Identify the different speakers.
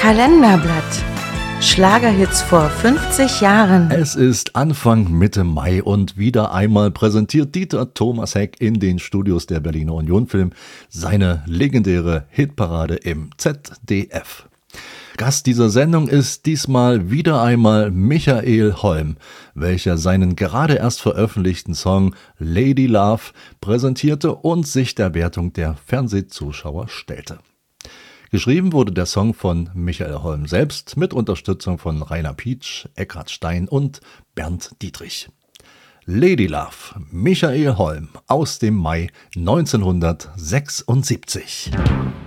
Speaker 1: Kalenderblatt. Schlagerhits vor 50 Jahren.
Speaker 2: Es ist Anfang Mitte Mai und wieder einmal präsentiert Dieter Thomas Heck in den Studios der Berliner Union Film seine legendäre Hitparade im ZDF. Gast dieser Sendung ist diesmal wieder einmal Michael Holm, welcher seinen gerade erst veröffentlichten Song Lady Love präsentierte und sich der Wertung der Fernsehzuschauer stellte. Geschrieben wurde der Song von Michael Holm selbst mit Unterstützung von Rainer Pietsch, Eckhard Stein und Bernd Dietrich. Lady Love, Michael Holm aus dem Mai 1976.